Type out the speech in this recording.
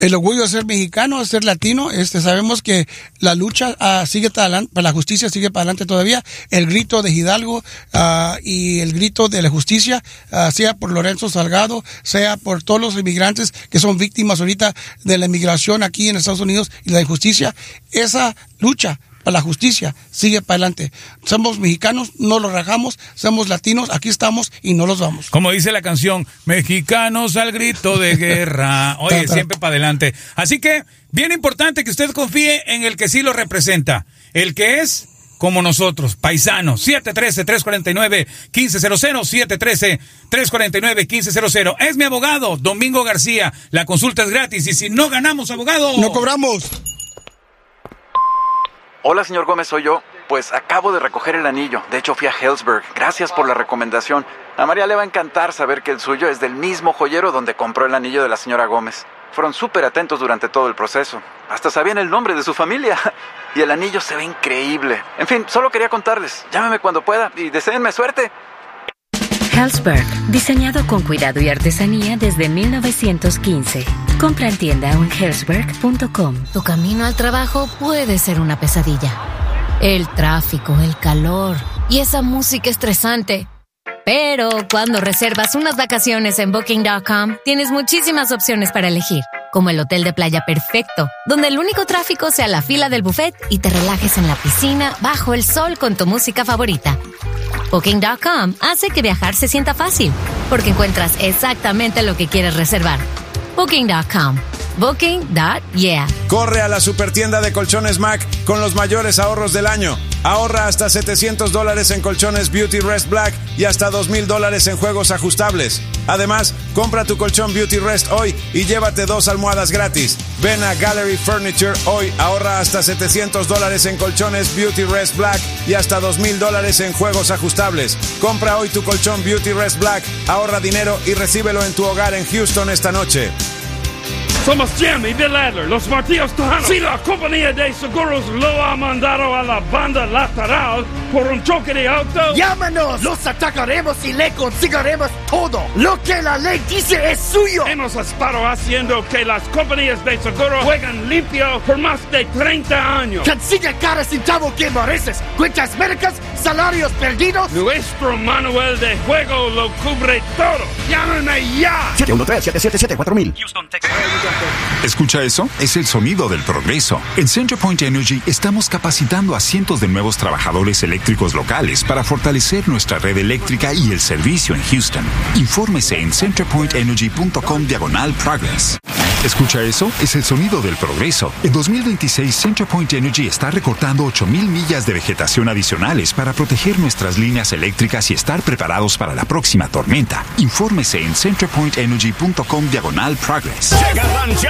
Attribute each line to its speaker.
Speaker 1: El orgullo de ser mexicano, de ser latino, sabemos que la lucha sigue para adelante, para la justicia sigue para adelante todavía. El grito de Hidalgo y el grito de la justicia, sea por Lorenzo Salgado, sea por todos los inmigrantes que son víctimas ahorita de la inmigración aquí en Estados Unidos y la injusticia, esa lucha para la justicia sigue para adelante. Somos mexicanos, no los rajamos, somos latinos, aquí estamos y no los vamos.
Speaker 2: Como dice la canción, mexicanos al grito de guerra. Oye, siempre para adelante. Así que, bien importante que usted confíe en el que sí lo representa, el que es como nosotros, paisanos. 713-349-1500, 713-349-1500. Es mi abogado, Domingo García. La consulta es gratis y si no ganamos, abogado,
Speaker 1: no cobramos.
Speaker 3: Hola, señor Gómez, soy yo. Pues acabo de recoger el anillo. De hecho, fui a Helzberg. Gracias por la recomendación. A María le va a encantar saber que el suyo es del mismo joyero donde compró el anillo de la señora Gómez. Fueron súper atentos durante todo el proceso. Hasta sabían el nombre de su familia. Y el anillo se ve increíble. En fin, solo quería contarles. Llámeme cuando pueda y deséenme suerte.
Speaker 4: Helzberg, diseñado con cuidado y artesanía desde 1915. Compra en tienda o en helzberg.com.
Speaker 5: Tu camino al trabajo puede ser una pesadilla. El tráfico, el calor y esa música estresante. Pero cuando reservas unas vacaciones en Booking.com, tienes muchísimas opciones para elegir, como el hotel de playa perfecto, donde el único tráfico sea la fila del buffet y te relajes en la piscina bajo el sol con tu música favorita. Booking.com hace que viajar se sienta fácil, porque encuentras exactamente lo que quieres reservar. Booking.com. Booking.yeah.
Speaker 6: Corre a la supertienda de Colchones Mac con los mayores ahorros del año. Ahorra hasta $700 en colchones Beauty Rest Black y hasta $2,000 en juegos ajustables. Además, compra tu colchón Beauty Rest hoy y llévate 2 almohadas gratis. Ven a Gallery Furniture hoy, ahorra hasta $700 en colchones Beauty Rest Black y hasta $2,000 en juegos ajustables. Compra hoy tu colchón Beauty Rest Black, ahorra dinero y recíbelo en tu hogar en Houston esta noche.
Speaker 7: Somos Jim y Bill Adler, los Martillos Tejanos. Si la compañía de seguros lo ha mandado a la banda lateral por un choque de auto,
Speaker 8: llámanos, los atacaremos y le conseguiremos todo. Lo que la ley dice es suyo.
Speaker 7: Hemos estado haciendo que las compañías de seguro jueguen limpio por más de 30 años.
Speaker 8: Consigue cada centavo que mereces. Cuentas médicas, salarios perdidos.
Speaker 7: Nuestro manual de juego lo cubre todo. Llámame ya.
Speaker 9: 713-777-4000. Houston, Texas. ¿Escucha eso? Es el sonido del progreso. En CenterPoint Energy estamos capacitando a cientos de nuevos trabajadores eléctricos locales para fortalecer nuestra red eléctrica y el servicio en Houston. Infórmese en centerpointenergy.com/progress. ¿Escucha eso? Es el sonido del progreso. En 2026, CenterPoint Energy está recortando 8,000 millas de vegetación adicionales para proteger nuestras líneas eléctricas y estar preparados para la próxima tormenta. Infórmese en centerpointenergy.com/progress.
Speaker 10: Llega Ranch